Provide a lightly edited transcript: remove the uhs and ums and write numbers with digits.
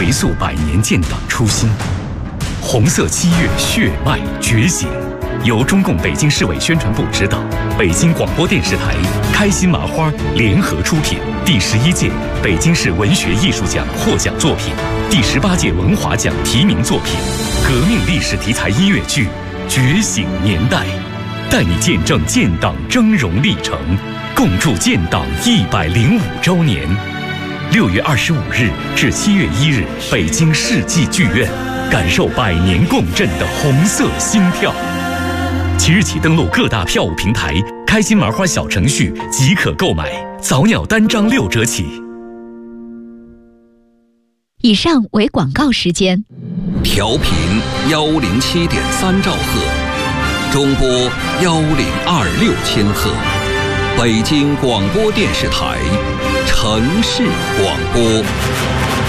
回溯100年建党初心。红色7月血脉觉醒，由中共北京市委宣传部指导，北京广播电视台、开心麻花联合出品。第11届北京市文学艺术奖获奖作品，第18届文华奖提名作品，革命历史题材音乐剧《觉醒年代》，带你见证建党峥嵘历程，共筑建党105周年。6月25日至7月1日，北京世纪剧院，感受100年共振的红色心跳。即日起登录各大票务平台、开心麻花小程序即可购买，早鸟单张6折起。 以上为广告时间。 调频107.3兆赫，中波102.6千赫，北京广播电视台城市广播。